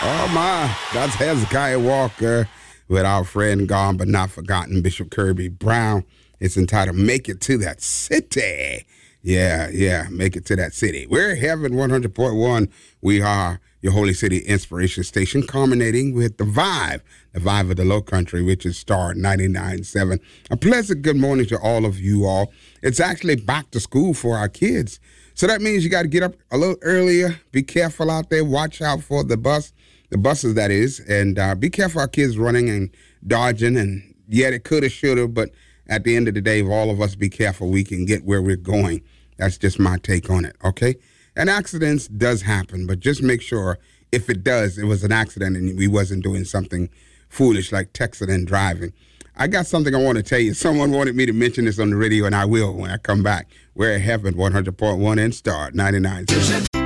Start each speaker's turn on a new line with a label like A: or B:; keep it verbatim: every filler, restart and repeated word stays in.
A: Oh, my. That's Hezekiah Walker with our friend gone but not forgotten, Bishop Kirby Brown. It's entitled Make It to That City. Yeah, yeah, make it to that city. We're Heaven one hundred point one. We are your Holy City Inspiration Station, culminating with the Vibe, the Vibe of the Low Country, which is Star ninety-nine point seven. A pleasant good morning to all of you all. It's actually back to school for our kids. So that means you got to get up a little earlier. Be careful out there. Watch out for the bus, the buses, that is. And uh, be careful our kids running and dodging. And yeah, it could have, should have. But at the end of the day, if all of us be careful, we can get where we're going. That's just my take on it, okay? And accidents does happen, but just make sure if it does, it was an accident and we wasn't doing something foolish like texting and driving. I got something I want to tell you. Someone wanted me to mention this on the radio, and I will when I come back. We're at Heaven one hundred point one and Star ninety-nine point seven.